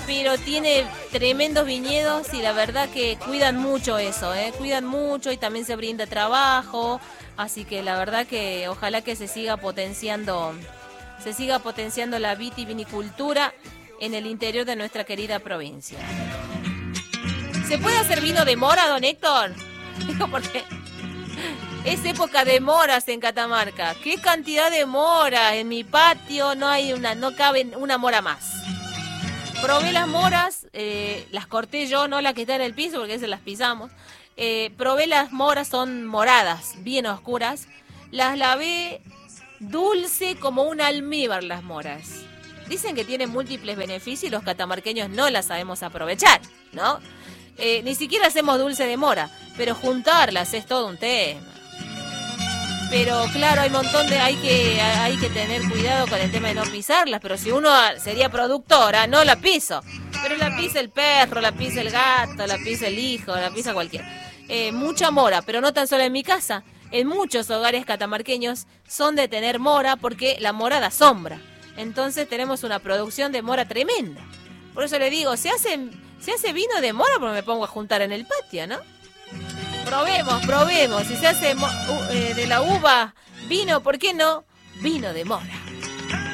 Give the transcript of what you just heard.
pero tiene tremendos viñedos y la verdad que cuidan mucho eso, cuidan mucho y también se brinda trabajo, así que la verdad que ojalá que se siga potenciando la vitivinicultura en el interior de nuestra querida provincia. ¿Se puede hacer vino de mora, don Héctor? Digo, porque es época de moras en Catamarca. ¿Qué cantidad de moras? En mi patio no cabe una mora más. Probé las moras, las corté yo, no las que están en el piso, porque esas las pisamos. Probé las moras, son moradas, bien oscuras. Las lavé dulce como un almíbar las moras. Dicen que tienen múltiples beneficios y los catamarqueños no las sabemos aprovechar, ¿no? Ni siquiera hacemos dulce de mora, pero juntarlas es todo un tema. Pero claro, hay que tener cuidado con el tema de no pisarlas, pero si uno sería productora, no la piso. Pero la pisa el perro, la pisa el gato, la pisa el hijo, la pisa cualquiera. Mucha mora, pero no tan solo en mi casa. En muchos hogares catamarqueños son de tener mora porque la mora da sombra. Entonces tenemos una producción de mora tremenda. Por eso le digo, se hace vino de mora porque me pongo a juntar en el patio, ¿no? Probemos. Si se hace de la uva vino, ¿por qué no? Vino de mora.